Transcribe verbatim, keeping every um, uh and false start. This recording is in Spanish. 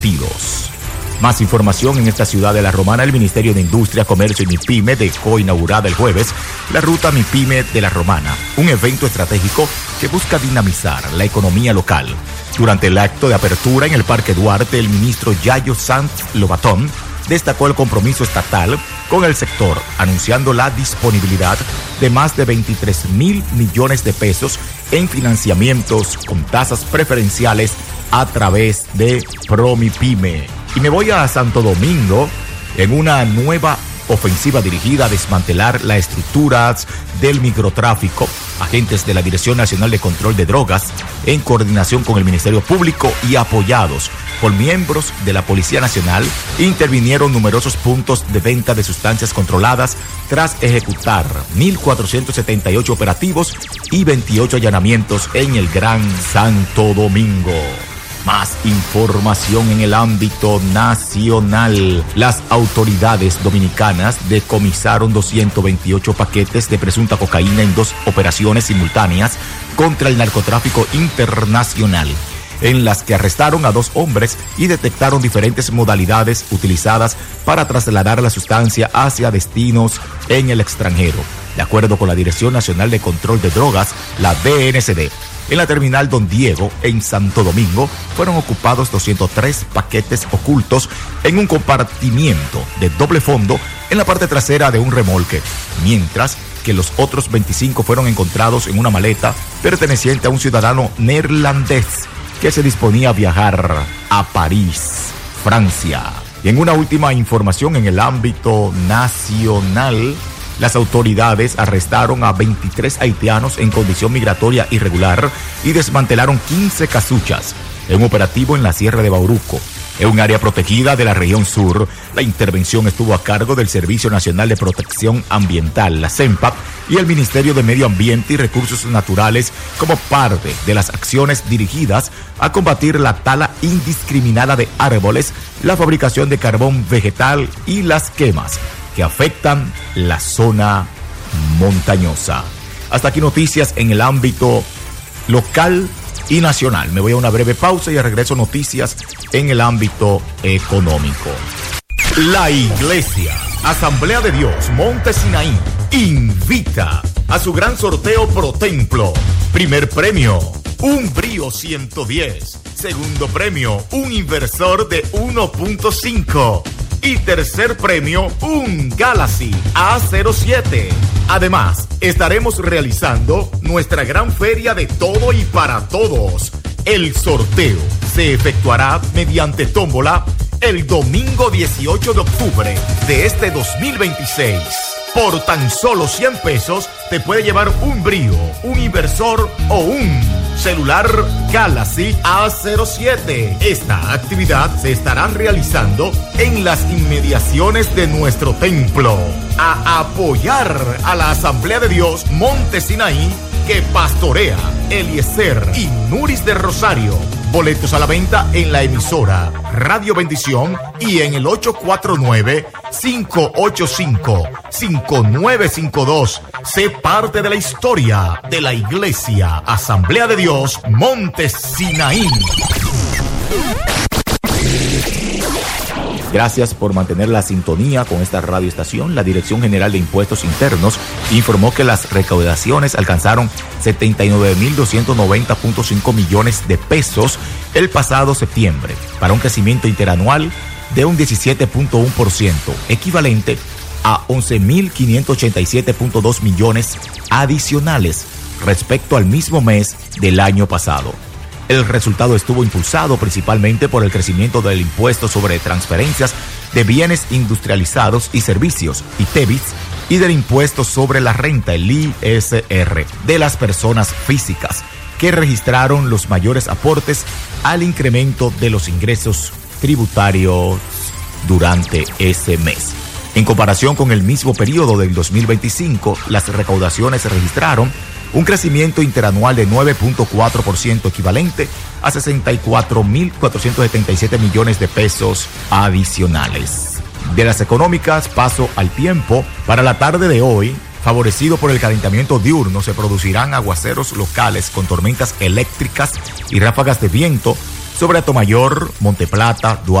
Más información en esta ciudad de La Romana. El Ministerio de Industria, Comercio y MIPYME dejó inaugurada el jueves la ruta MIPYME de La Romana, un evento estratégico que busca dinamizar la economía local. Durante el acto de apertura en el Parque Duarte, el ministro Yayo Sanz Lobatón destacó el compromiso estatal con el sector, anunciando la disponibilidad de más de veintitrés mil millones de pesos en financiamientos con tasas preferenciales a través de ProMIPYME. Y me voy a Santo Domingo en una nueva ofensiva dirigida a desmantelar las estructuras del microtráfico. Agentes de la Dirección Nacional de Control de Drogas, en coordinación con el Ministerio Público y apoyados por miembros de la Policía Nacional, intervinieron numerosos puntos de venta de sustancias controladas tras ejecutar mil cuatrocientos setenta y ocho operativos y veintiocho allanamientos en el Gran Santo Domingo. Más información en el ámbito nacional. Las autoridades dominicanas decomisaron doscientos veintiocho paquetes de presunta cocaína en dos operaciones simultáneas contra el narcotráfico internacional, en las que arrestaron a dos hombres y detectaron diferentes modalidades utilizadas para trasladar la sustancia hacia destinos en el extranjero. De acuerdo con la Dirección Nacional de Control de Drogas, la D N C D, en la terminal Don Diego, en Santo Domingo, fueron ocupados doscientos tres paquetes ocultos en un compartimiento de doble fondo en la parte trasera de un remolque, mientras que los otros veinticinco fueron encontrados en una maleta perteneciente a un ciudadano neerlandés que se disponía a viajar a París, Francia. Y en una última información en el ámbito nacional, las autoridades arrestaron a veintitrés haitianos en condición migratoria irregular y desmantelaron quince casuchas en un operativo en la Sierra de Bauruco, en un área protegida de la región sur. La intervención estuvo a cargo del Servicio Nacional de Protección Ambiental, la CENPAP, y el Ministerio de Medio Ambiente y Recursos Naturales, como parte de las acciones dirigidas a combatir la tala indiscriminada de árboles, la fabricación de carbón vegetal y las quemas que afectan la zona montañosa. Hasta aquí noticias en el ámbito local y nacional. Me voy a una breve pausa y regreso noticias en el ámbito económico. La Iglesia Asamblea de Dios Monte Sinaí invita a su gran sorteo Pro Templo. Primer premio, un Brio ciento diez. Segundo premio, un inversor de uno punto cinco. Y tercer premio, un Galaxy A cero siete. Además, estaremos realizando nuestra gran feria de todo y para todos. El sorteo se efectuará mediante tómbola el domingo dieciocho de octubre de este dos mil veintiséis. Por tan solo cien pesos te puede llevar un Brio, un inversor o un celular Galaxy A cero siete. Esta actividad se estará realizando en las inmediaciones de nuestro templo. A apoyar a la Asamblea de Dios Monte Sinaí, que pastorea Eliezer y Nuris de Rosario. Boletos a la venta en la emisora Radio Bendición y en el ocho cuatro nueve, cinco ocho cinco, cinco nueve cinco dos. Sé parte de la historia de la Iglesia Asamblea de Dios Monte Sinaí. Gracias por mantener la sintonía con esta radioestación. La Dirección General de Impuestos Internos informó que las recaudaciones alcanzaron setenta y nueve mil doscientos noventa punto cinco millones de pesos el pasado septiembre, para un crecimiento interanual de un diecisiete punto uno por ciento, equivalente a once mil quinientos ochenta y siete punto dos millones adicionales respecto al mismo mes del año pasado. El resultado estuvo impulsado principalmente por el crecimiento del impuesto sobre transferencias de bienes industrializados y servicios, I T E B I S, y del impuesto sobre la renta, el I S R, de las personas físicas, que registraron los mayores aportes al incremento de los ingresos tributarios durante ese mes. En comparación con el mismo periodo del dos mil veinticinco, las recaudaciones se registraron un crecimiento interanual de nueve punto cuatro por ciento, equivalente a sesenta y cuatro mil cuatrocientos setenta y siete millones de pesos adicionales. De las económicas, paso al tiempo. Para la tarde de hoy, favorecido por el calentamiento diurno, se producirán aguaceros locales con tormentas eléctricas y ráfagas de viento sobre Atomayor, Monteplata, Duarte,